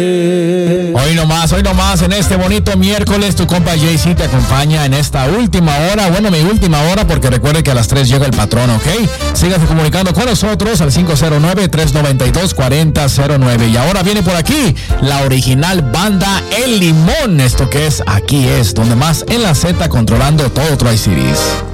Hoy nomás, en este bonito miércoles, tu compa JC te acompaña en esta última hora. Bueno, mi última hora, porque recuerde que a las 3 llega el patrón, ¿ok? Sígase comunicando con nosotros al 509-392-4009. Y ahora viene por aquí la original banda El Limón. Esto que es Aquí Es, donde más en la Z, controlando todo Tri-Cities.